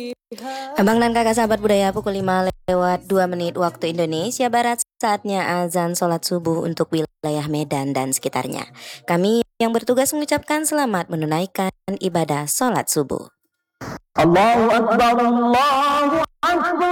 Abang dan kakak sahabat budaya pukul 5 lewat 2 menit waktu Indonesia Barat. Saatnya azan sholat subuh untuk wilayah Medan dan sekitarnya. Kami yang bertugas mengucapkan selamat menunaikan ibadah sholat subuh. Allahu Akbar, Allahu Akbar.